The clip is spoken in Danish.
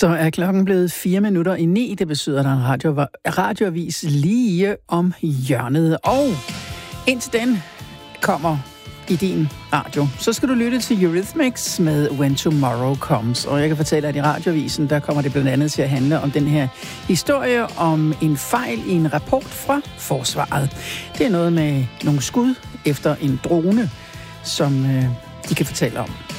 Så er klokken blevet 8:04. Det betyder, at der er en radioavis lige om hjørnet. Og indtil den kommer i din radio, så skal du lytte til Eurythmics med When Tomorrow Comes. Og jeg kan fortælle, at i radioavisen, der kommer det blandt andet til at handle om den her historie om en fejl i en rapport fra Forsvaret. Det er noget med nogle skud efter en drone, som de kan fortælle om.